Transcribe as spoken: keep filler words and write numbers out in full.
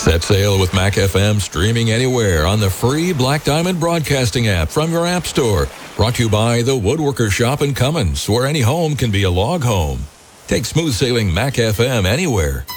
Set sail with Mac F M, streaming anywhere on the free Black Diamond Broadcasting app from your app store. Brought to you by the Woodworker Shop in Cummins, where any home can be a log home. Take smooth sailing Mac F M anywhere.